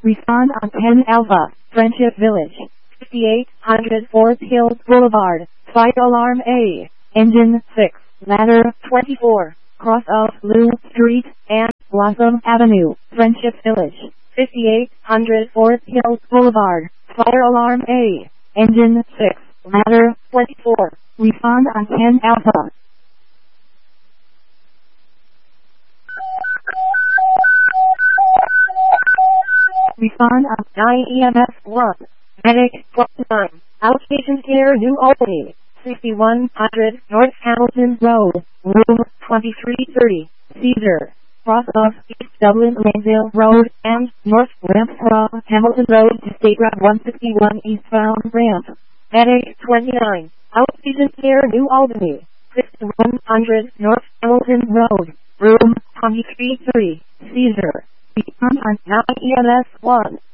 Respond on 10 Alpha, Friendship Village, 5800 Forest Hills Boulevard, Fire Alarm A, Engine 6, Ladder 24, cross of Lou Street and Blossom Avenue, Friendship Village, 5800 Forest Hills Boulevard, Fire Alarm A, Engine 6, Ladder 24, respond on 10 Alpha. Respond on 9 EMS 1, Medic 29, Outpatient Care New Albany, 6100 North Hamilton Road, Room 2330, Cedar, cross of East Dublin Lanesville Road and North Ramp from Hamilton Road to State Route 161 eastbound ramp. Medic 29, Outpatient Care New Albany, 6100 North Hamilton Road, Room 2330, Cedar. Respond on 9 EMS 1.